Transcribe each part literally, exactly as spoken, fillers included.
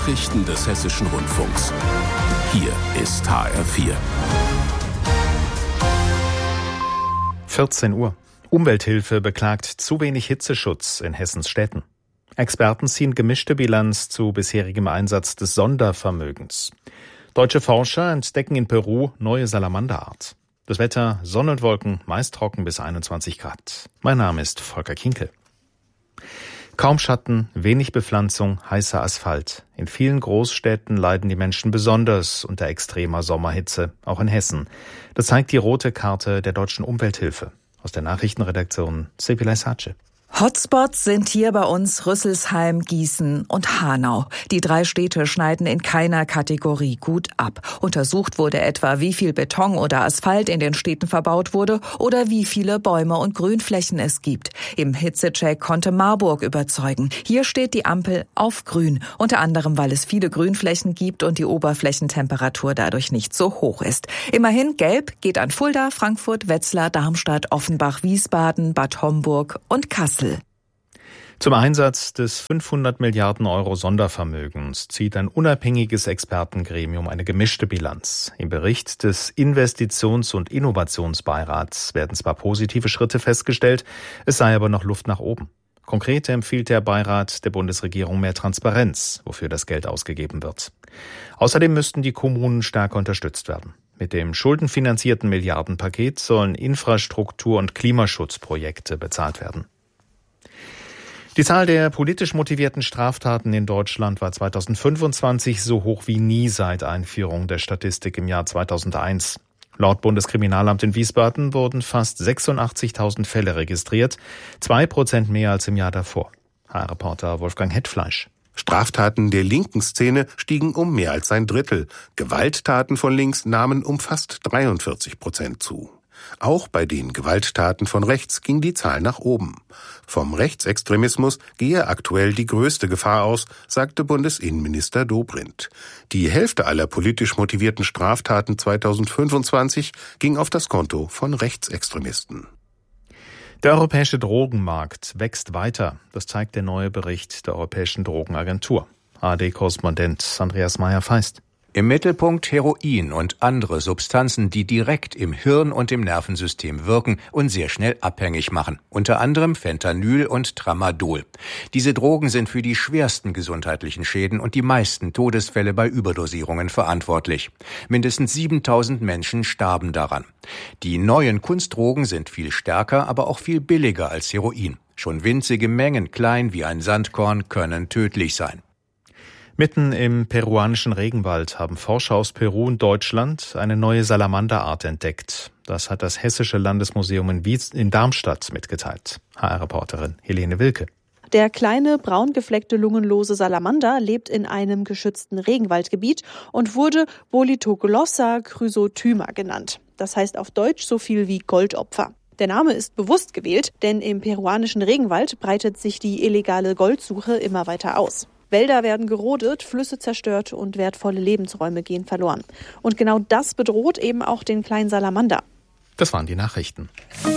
Nachrichten des Hessischen Rundfunks. Hier ist H R vier. vierzehn Uhr. Umwelthilfe beklagt zu wenig Hitzeschutz in Hessens Städten. Experten ziehen gemischte Bilanz zu bisherigem Einsatz des Sondervermögens. Deutsche Forscher entdecken in Peru neue Salamanderart. Das Wetter, Sonne und Wolken, meist trocken bis einundzwanzig Grad. Mein Name ist Volker Kinkel. Kaum Schatten, wenig Bepflanzung, heißer Asphalt. In vielen Großstädten leiden die Menschen besonders unter extremer Sommerhitze, auch in Hessen. Das zeigt die rote Karte der Deutschen Umwelthilfe. Aus der Nachrichtenredaktion Sepilay Sace. Hotspots sind hier bei uns Rüsselsheim, Gießen und Hanau. Die drei Städte schneiden in keiner Kategorie gut ab. Untersucht wurde etwa, wie viel Beton oder Asphalt in den Städten verbaut wurde oder wie viele Bäume und Grünflächen es gibt. Im Hitzecheck konnte Marburg überzeugen. Hier steht die Ampel auf grün, unter anderem, weil es viele Grünflächen gibt und die Oberflächentemperatur dadurch nicht so hoch ist. Immerhin gelb geht an Fulda, Frankfurt, Wetzlar, Darmstadt, Offenbach, Wiesbaden, Bad Homburg und Kassel. Zum Einsatz des fünfhundert Milliarden Euro Sondervermögens zieht ein unabhängiges Expertengremium eine gemischte Bilanz. Im Bericht des Investitions- und Innovationsbeirats werden zwar positive Schritte festgestellt, es sei aber noch Luft nach oben. Konkret empfiehlt der Beirat der Bundesregierung mehr Transparenz, wofür das Geld ausgegeben wird. Außerdem müssten die Kommunen stärker unterstützt werden. Mit dem schuldenfinanzierten Milliardenpaket sollen Infrastruktur- und Klimaschutzprojekte bezahlt werden. Die Zahl der politisch motivierten Straftaten in Deutschland war zweitausendfünfundzwanzig so hoch wie nie seit Einführung der Statistik im Jahr zweitausendeins. Laut Bundeskriminalamt in Wiesbaden wurden fast sechsundachtzigtausend Fälle registriert, zwei Prozent mehr als im Jahr davor. H R-Reporter Wolfgang Hetfleisch. Straftaten der linken Szene stiegen um mehr als ein Drittel. Gewalttaten von links nahmen um fast dreiundvierzig Prozent zu. Auch bei den Gewalttaten von rechts ging die Zahl nach oben. Vom Rechtsextremismus gehe aktuell die größte Gefahr aus, sagte Bundesinnenminister Dobrindt. Die Hälfte aller politisch motivierten Straftaten zweitausendfünfundzwanzig ging auf das Konto von Rechtsextremisten. Der europäische Drogenmarkt wächst weiter. Das zeigt der neue Bericht der Europäischen Drogenagentur. A R D-Korrespondent Andreas Meyer-Feist. Im Mittelpunkt Heroin und andere Substanzen, die direkt im Hirn und im Nervensystem wirken und sehr schnell abhängig machen. Unter anderem Fentanyl und Tramadol. Diese Drogen sind für die schwersten gesundheitlichen Schäden und die meisten Todesfälle bei Überdosierungen verantwortlich. Mindestens siebentausend Menschen starben daran. Die neuen Kunstdrogen sind viel stärker, aber auch viel billiger als Heroin. Schon winzige Mengen, klein wie ein Sandkorn, können tödlich sein. Mitten im peruanischen Regenwald haben Forscher aus Peru und Deutschland eine neue Salamanderart entdeckt. Das hat das Hessische Landesmuseum in, Wies- in Darmstadt mitgeteilt. H R-Reporterin Helene Wilke. Der kleine, braun gefleckte, lungenlose Salamander lebt in einem geschützten Regenwaldgebiet und wurde Bolitoglossa chrysotyma genannt. Das heißt auf Deutsch so viel wie Goldopfer. Der Name ist bewusst gewählt, denn im peruanischen Regenwald breitet sich die illegale Goldsuche immer weiter aus. Wälder werden gerodet, Flüsse zerstört und wertvolle Lebensräume gehen verloren. Und genau das bedroht eben auch den kleinen Salamander. Das waren die Nachrichten.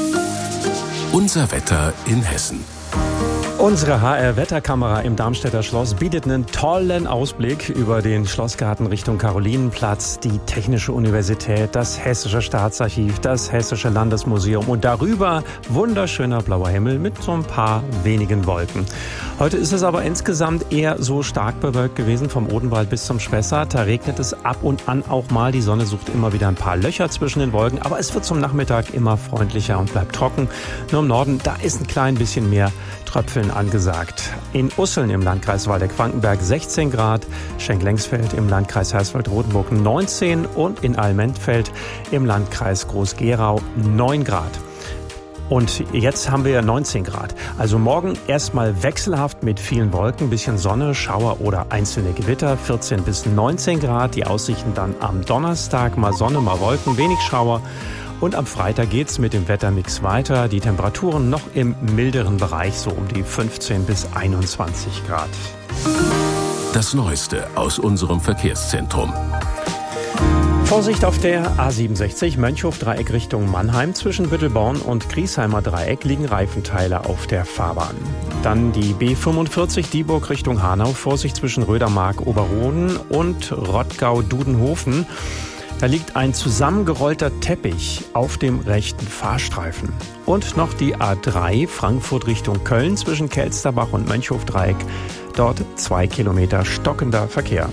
Unser Wetter in Hessen. Unsere H R-Wetterkamera im Darmstädter Schloss bietet einen tollen Ausblick über den Schlossgarten Richtung Karolinenplatz, die Technische Universität, das Hessische Staatsarchiv, das Hessische Landesmuseum und darüber wunderschöner blauer Himmel mit so ein paar wenigen Wolken. Heute ist es aber insgesamt eher so stark bewölkt gewesen, vom Odenwald bis zum Spessart. Da regnet es ab und an auch mal. Die Sonne sucht immer wieder ein paar Löcher zwischen den Wolken, aber es wird zum Nachmittag immer freundlicher und bleibt trocken. Nur im Norden, da ist ein klein bisschen mehr Tröpfeln angesagt. In Usseln im Landkreis Waldeck-Frankenberg sechzehn Grad, Schenk-Lengsfeld im Landkreis Hersfeld-Rotenburg neunzehn und in Allmentfeld im Landkreis Groß-Gerau neun Grad. Und jetzt haben wir neunzehn Grad. Also morgen erstmal wechselhaft mit vielen Wolken, bisschen Sonne, Schauer oder einzelne Gewitter, vierzehn bis neunzehn Grad. Die Aussichten dann am Donnerstag, mal Sonne, mal Wolken, wenig Schauer. Und am Freitag geht's mit dem Wettermix weiter. Die Temperaturen noch im milderen Bereich, so um die fünfzehn bis einundzwanzig Grad. Das Neueste aus unserem Verkehrszentrum. Vorsicht auf der A siebenundsechzig Mönchhof-Dreieck Richtung Mannheim. Zwischen Büttelborn und Griesheimer Dreieck liegen Reifenteile auf der Fahrbahn. Dann die B fünfundvierzig Dieburg Richtung Hanau. Vorsicht zwischen Rödermark-Oberroden und Rottgau-Dudenhofen. Da liegt ein zusammengerollter Teppich auf dem rechten Fahrstreifen. Und noch die A drei Frankfurt Richtung Köln zwischen Kelsterbach und Mönchhof-Dreieck. Dort zwei Kilometer stockender Verkehr.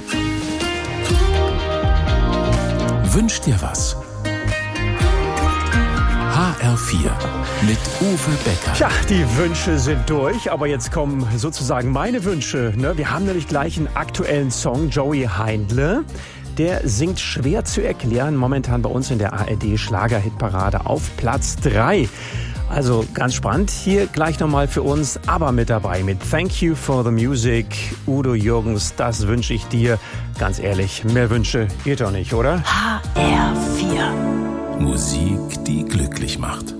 Wünsch dir was. H R vier mit Uwe Becker. Tja, die Wünsche sind durch, aber jetzt kommen sozusagen meine Wünsche. Ne? Wir haben nämlich gleich einen aktuellen Song, Joey Heindle. Der singt schwer zu erklären, momentan bei uns in der A R D-Schlager-Hitparade auf Platz drei. Also ganz spannend. Hier gleich nochmal für uns ABBA mit dabei mit Thank You for the Music. Udo Jürgens, das wünsche ich dir. Ganz ehrlich, mehr Wünsche geht doch nicht, oder? H R vier. Musik, die glücklich macht.